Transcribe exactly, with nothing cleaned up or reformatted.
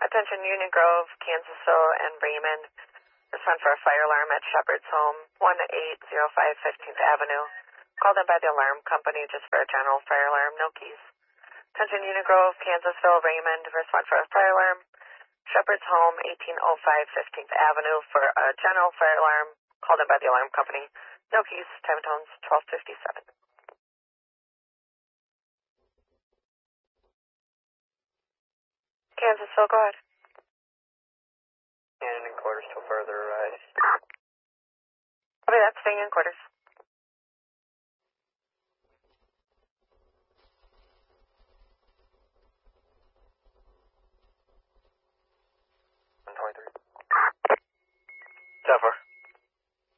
Attention Union Grove, Kansasville, and Raymond. Respond for a fire alarm at Shepherd's Home, one eight zero five fifteenth Avenue. Called in by the alarm company just for a general fire alarm, no keys. Attention Union Grove, Kansasville, Raymond. Respond for a fire alarm. Shepherd's Home, eighteen oh five fifteenth Avenue for a general fire alarm. Called in by the alarm company. No keys. Time and tones, twelve fifty-seven. Kansasville, go ahead. And in quarters till further arrives. Copy that, staying in quarters.